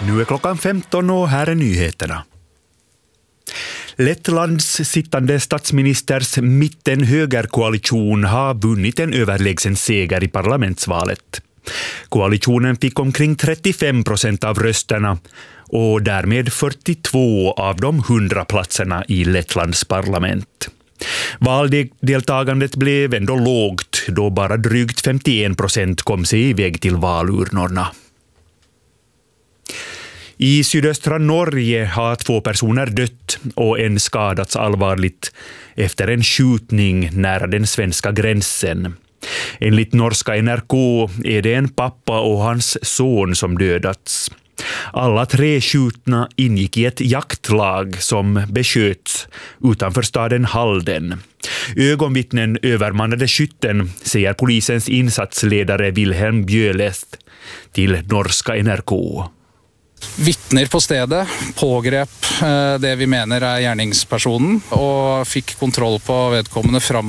Nu är klockan 15 och här är nyheterna. Lettlands sittande statsministers mitten-högerkoalition har vunnit en överlägsen seger i parlamentsvalet. Koalitionen fick omkring 35% av rösterna och därmed 42 av de 100 platserna i Lettlands parlament. Valdeltagandet blev ändå lågt då bara drygt 51% kom sig iväg till valurnorna. I sydöstra Norge har 2 personer dött och en skadats allvarligt efter en skjutning nära den svenska gränsen. Enligt norska NRK är det en pappa och hans son som dödats. Alla 3 skjutna ingick i ett jaktlag som besköts utanför staden Halden. Ögonvittnen övermannade skytten, säger polisens insatsledare Wilhelm Bjølest till norska NRK. Vittner på stedet pågrep det vi mener gärningspersonen och fick kontroll på vedkommende fram